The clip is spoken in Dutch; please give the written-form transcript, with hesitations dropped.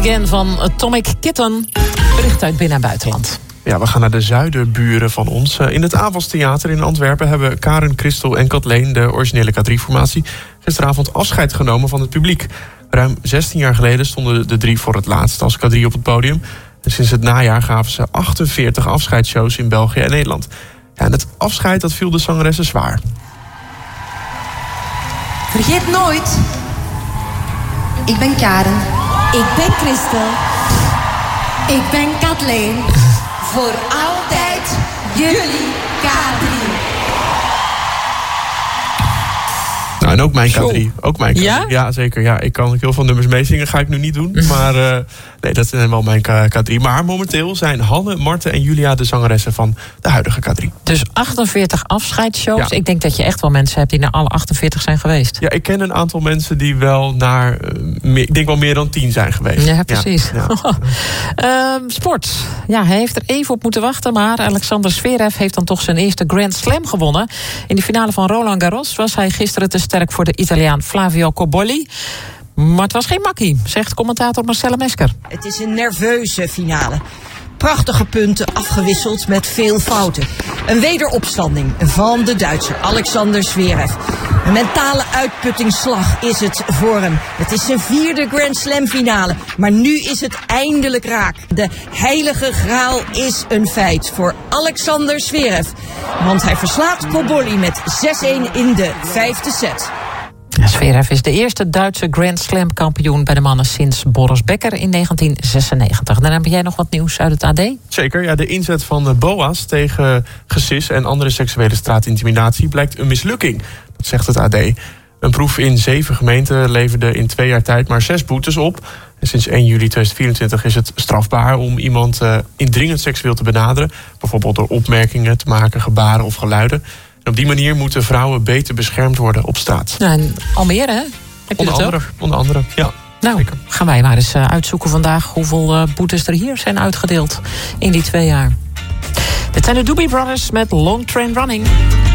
Again van Atomic Kitten. Bericht uit binnen- en buitenland. Ja, we gaan naar de zuiderburen van ons. In het Avals Theater in Antwerpen hebben Karen, Christel en Kathleen, de originele K3-formatie, gisteravond afscheid genomen van het publiek. Ruim 16 jaar geleden stonden de drie voor het laatst als K3 op het podium. En sinds het najaar gaven ze 48 afscheidsshows in België en Nederland. Ja, en het afscheid dat viel de zangeressen zwaar. Vergeet nooit, ik ben Karen. Ik ben Christel. Ik ben Kathleen. Voor altijd jullie K3. Nou, en ook mijn K3. Ook mijn K3. Ja? Ja, zeker. Ja, ik kan heel veel nummers meezingen. Ga ik nu niet doen. Maar nee, dat zijn wel mijn K3. Maar momenteel zijn Hanne, Marten en Julia de zangeressen van de huidige K3. Dus 48 afscheidsshows. Ja. Ik denk dat je echt wel mensen hebt die naar alle 48 zijn geweest. Ja, ik ken een aantal mensen die wel naar, ik denk wel meer dan 10 zijn geweest. Ja, precies. Ja. Sport. Ja, hij heeft er even op moeten wachten, maar Alexander Zverev heeft dan toch zijn eerste Grand Slam gewonnen. In de finale van Roland Garros was hij gisteren te sterk voor de Italiaan Flavio Cobolli. Maar het was geen makkie, zegt commentator Marcelle Mesker. Het is een nerveuze finale. Prachtige punten afgewisseld met veel fouten. Een wederopstanding van de Duitser Alexander Zverev. Een mentale uitputtingsslag is het voor hem. Het is zijn 4e Grand Slam finale. Maar nu is het eindelijk raak. De heilige graal is een feit voor Alexander Zverev. Want hij verslaat Cobolli met 6-1 in de 5e set. Zverev is de eerste Duitse Grand Slam kampioen bij de mannen sinds Boris Becker in 1996. Dan heb jij nog wat nieuws uit het AD? Zeker, ja, de inzet van BOA's tegen gesis en andere seksuele straatintimidatie blijkt een mislukking. Dat zegt het AD. Een proef in 7 gemeenten leverde in 2 jaar tijd maar 6 boetes op. En sinds 1 juli 2024 is het strafbaar om iemand indringend seksueel te benaderen. Bijvoorbeeld door opmerkingen te maken, gebaren of geluiden. En op die manier moeten vrouwen beter beschermd worden op straat. Ja, en Almere, hè? Heb je Onder andere, ja. Nou, zeker. Gaan wij maar eens uitzoeken vandaag hoeveel boetes er hier zijn uitgedeeld in die 2 jaar. Dit zijn de Doobie Brothers met Long Train Running.